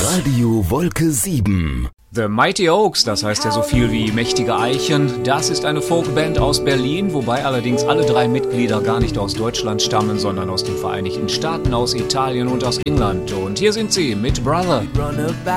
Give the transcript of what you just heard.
Radio Wolke 7. The Mighty Oaks, das heißt ja so viel wie mächtige Eichen, das ist eine Folkband aus Berlin, wobei allerdings alle 3 Mitglieder gar nicht aus Deutschland stammen, sondern aus den Vereinigten Staaten, aus Italien und aus England. Und hier sind sie mit Brother.